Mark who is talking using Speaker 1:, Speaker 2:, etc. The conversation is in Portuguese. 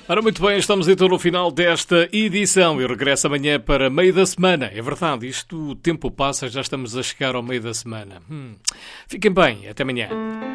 Speaker 1: Ora, muito bem, estamos então no final desta edição. Eu regresso amanhã para meio da semana. É verdade, o tempo passa, já estamos a chegar ao meio da semana. Fiquem bem, até amanhã.